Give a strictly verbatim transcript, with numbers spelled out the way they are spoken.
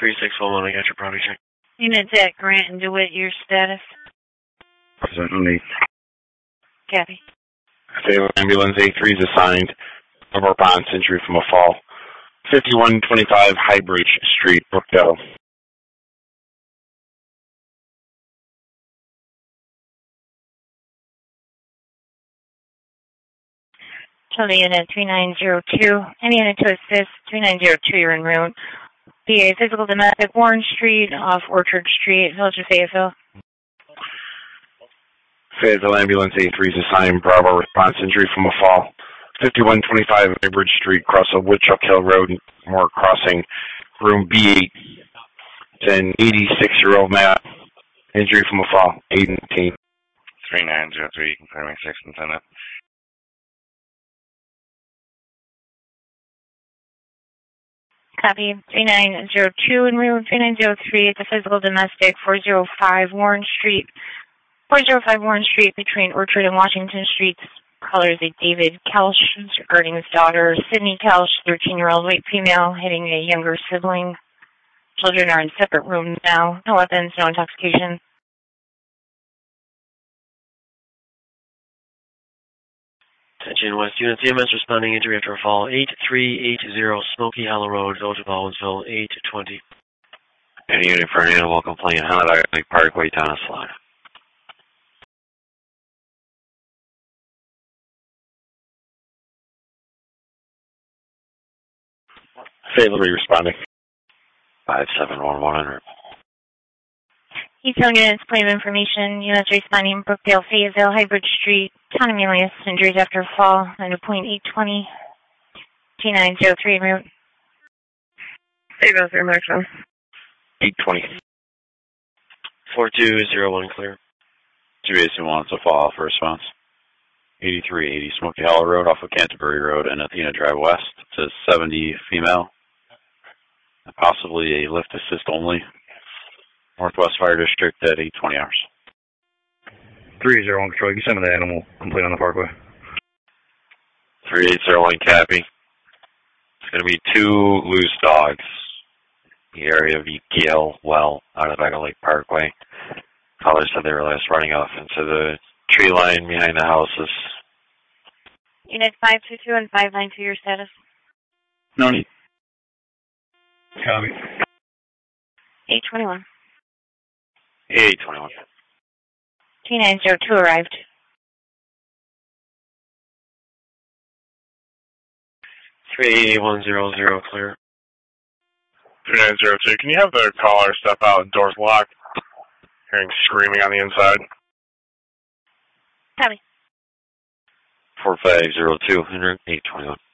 three six one one, I got your property check. Units at Grant and DeWitt, your status? Present on eight. Kathy. Fayetteville Ambulance A three is assigned. Over Bonds, injury from a fall. fifty-one twenty-five Highbridge Street, Brookdale. Charlie unit three nine zero two. Any unit to assist, three nine zero two, you're en route. B A physical domestic, Warren Street, off Orchard Street, Village of Fayetteville. Fayetteville Ambulance A three is assigned. Bravo response, injury from a fall. fifty-one twenty-five Highbridge Street, cross of Woodchuck Hill Road, Moore Crossing, room B eight. It's an eighty-six-year-old man, injury from a fall, eighteen. three nine zero three, confirming six and ten up. Copy. three nine zero two en route, three nine zero three at the physical domestic, four oh five Warren Street, four oh five Warren Street between Orchard and Washington Streets. Caller is a David Kelsch regarding his daughter, Sydney Kelsch, thirteen-year-old white female, hitting a younger sibling. Children are in separate rooms now. No weapons, no intoxication. Attention West Unit, C M S responding injury after a fall, eight three eight zero Smoky Hollow Road, Village of Baldwinsville, eight twenty. Any unit for an animal complaint, Honda Lake Parkway, Town of Slide. Fayetteville responding. five seven one one hundred. Detail units, claim information. Units responding Brookdale, Fayetteville, Highbridge Street, Town of Milius, injuries after a fall, nine point eight twenty, T nine zero three en route. Fayetteville, zero action. eight twenty. four two zero one clear. two eight two one, it's a fall for response. eighty-three eighty Smoky Hollow Road off of Canterbury Road and Athena Drive West. It's a seventy female. Possibly a lift assist only. Northwest Fire District at eight twenty hours. three zero one Control, you can send me the animal complaint on the parkway. three eight zero one Cappy. It's going to be two loose dogs. The area of Gale Well out of Echo Lake Parkway. Callers said they were last running off into the tree line behind the houses. Unit five two two and five nine two, your status? No need. Copy. eight twenty-one. eight twenty-one. T nine zero two arrived. three eight one zero zero clear. three nine zero two, can you have the caller step out and doors locked? Hearing screaming on the inside. Copy. four five zero two, eight twenty-one.